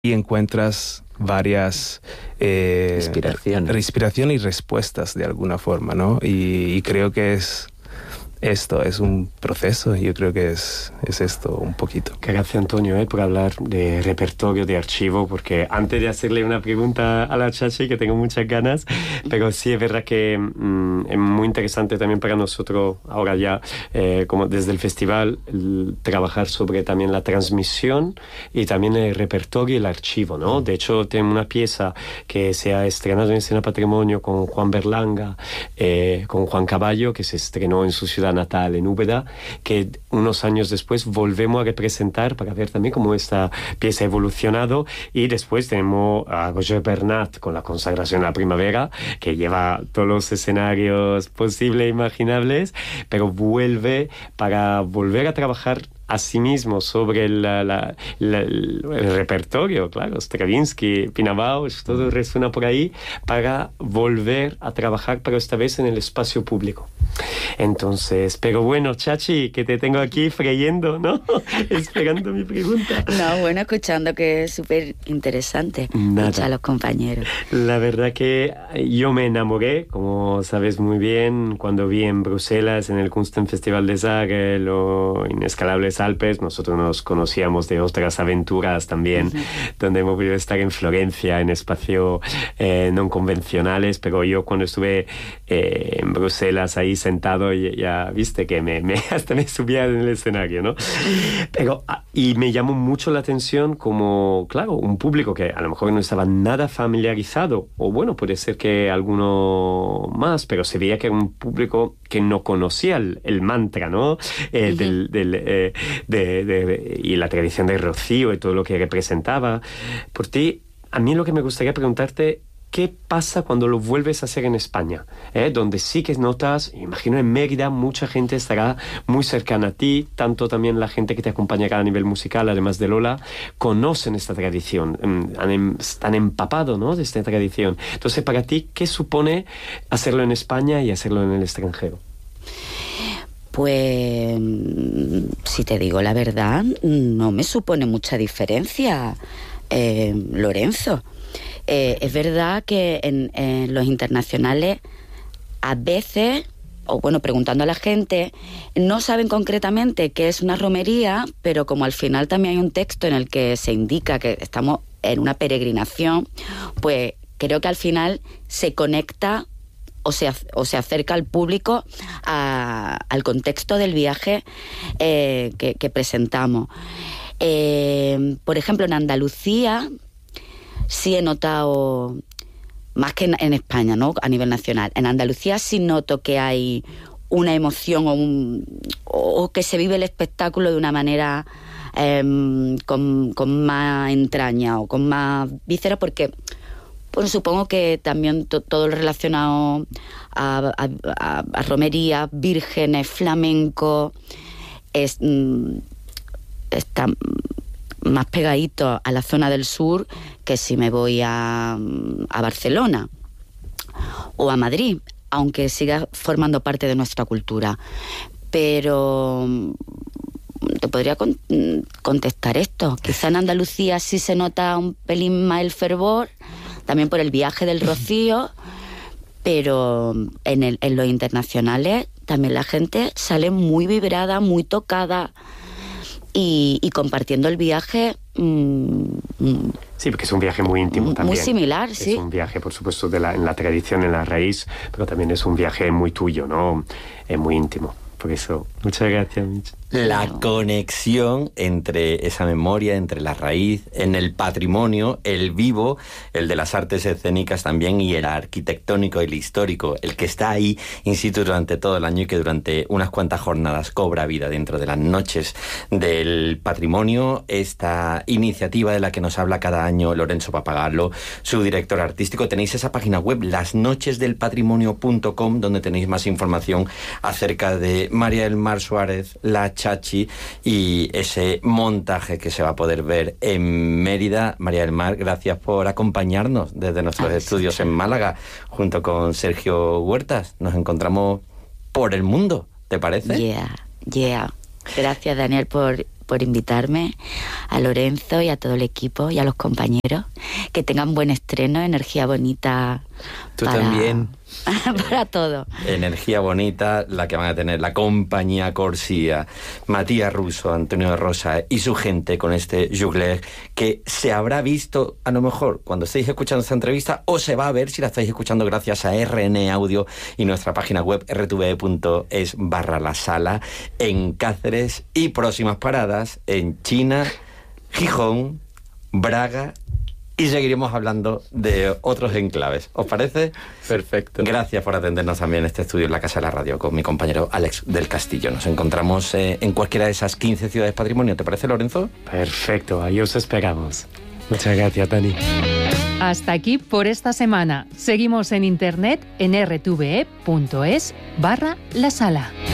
y encuentras varias respiración y respuestas de alguna forma, ¿no? Y creo que esto es un proceso, yo creo que es esto un poquito. Gracias, Antonio, por hablar de repertorio, de archivo, porque antes de hacerle una pregunta a la Chachi, que tengo muchas ganas, pero sí es verdad que es muy interesante también para nosotros, ahora ya, como desde el festival, trabajar sobre también la transmisión y también el repertorio y el archivo, ¿no? De hecho, tengo una pieza que se ha estrenado en Escena Patrimonio con Juan Berlanga, con Juan Caballo, que se estrenó en su ciudad natal, en Úbeda, que unos años después volvemos a representar para ver también cómo esta pieza ha evolucionado. Y después tenemos a Roger Bernat con La consagración a la primavera, que lleva todos los escenarios posibles e imaginables, pero vuelve para volver a trabajar asimismo sobre el repertorio, claro, Stravinsky, Pina Bausch, todo resuena por ahí, para volver a trabajar, pero esta vez en el espacio público. Entonces, pero bueno, Chachi, que te tengo aquí freyendo, ¿no? Esperando mi pregunta. No, bueno, escuchando, que es súper interesante escuchar a los compañeros. La verdad que yo me enamoré, como sabes muy bien, cuando vi en Bruselas, en el Kunstfestival de Zagreb o Inescalables Alpes. Nosotros nos conocíamos de otras aventuras también, donde hemos podido estar en Florencia, en espacios no convencionales, pero yo cuando estuve en Bruselas ahí sentado, ya viste que hasta me subía en el escenario, ¿no? Pero, y me llamó mucho la atención como, claro, un público que a lo mejor no estaba nada familiarizado, o bueno, puede ser que alguno más, pero se veía que era un público que no conocía el mantra, ¿no? Y la tradición de Rocío y todo lo que representaba. Por ti, a mí lo que me gustaría preguntarte, ¿qué pasa cuando lo vuelves a hacer en España? Donde sí que notas, imagino en Mérida, mucha gente estará muy cercana a ti, tanto también la gente que te acompañará a nivel musical, además de Lola, conocen esta tradición, están empapados, ¿no?, de esta tradición. Entonces, para ti, ¿qué supone hacerlo en España y hacerlo en el extranjero? Pues, si te digo la verdad, no me supone mucha diferencia, Lorenzo. Es verdad que en los internacionales a veces, o bueno, preguntando a la gente, no saben concretamente qué es una romería, pero como al final también hay un texto en el que se indica que estamos en una peregrinación, pues creo que al final se conecta o se acerca al público al contexto del viaje que presentamos. Por ejemplo, en Andalucía sí he notado, más que en España, ¿no?, a nivel nacional, en Andalucía sí noto que hay una emoción o que se vive el espectáculo de una manera con más entraña o con más víscera, porque pues supongo que también todo lo relacionado a romería, vírgenes, flamenco, está más pegadito a la zona del sur que si me voy a Barcelona o a Madrid, aunque siga formando parte de nuestra cultura. Pero te podría contestar esto. Quizá en Andalucía sí se nota un pelín más el fervor, también por el viaje del Rocío, pero en los internacionales también la gente sale muy vibrada, muy tocada y compartiendo el viaje. Sí, porque es un viaje muy íntimo también. Muy similar, sí. Es un viaje, por supuesto, en la tradición, en la raíz, pero también es un viaje muy tuyo, ¿no? Es muy íntimo. Por eso, muchas gracias, Mich. La conexión entre esa memoria, entre la raíz, en el patrimonio, el vivo, el de las artes escénicas también, y el arquitectónico, el histórico, el que está ahí in situ durante todo el año y que durante unas cuantas jornadas cobra vida dentro de las noches del patrimonio. Esta iniciativa de la que nos habla cada año Lorenzo Pappagallo, su director artístico. Tenéis esa página web, lasnochesdelpatrimonio.com, donde tenéis más información acerca de María del Mar Suárez, la Chachi, y ese montaje que se va a poder ver en Mérida. María del Mar, gracias por acompañarnos desde nuestros estudios en Málaga, junto con Sergio Huertas. Nos encontramos por el mundo, ¿te parece? Yeah. Gracias, Daniel, por por invitarme, a Lorenzo y a todo el equipo y a los compañeros. Que tengan buen estreno, energía bonita. Tú también. Para todo. Energía bonita la que van a tener la compañía Corsía, Matías Russo, Antonio Rosa y su gente con este Jugler, que se habrá visto a lo mejor cuando estéis escuchando esta entrevista, o se va a ver si la estáis escuchando gracias a RN Audio y nuestra página web rtve.es/la sala en Cáceres, y próximas paradas en China, Gijón, Braga, y seguiremos hablando de otros enclaves. ¿Os parece? Perfecto. Gracias por atendernos también en este estudio en la Casa de la Radio con mi compañero Alex del Castillo. Nos encontramos en cualquiera de esas 15 ciudades patrimonio. ¿Te parece, Lorenzo? Perfecto, ahí os esperamos. Muchas gracias, Dani. Hasta aquí por esta semana. Seguimos en internet en rtve.es/la sala.